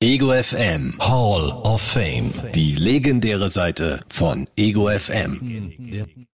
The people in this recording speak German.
Ego FM Hall of Fame. Die legendäre Seite von Ego FM.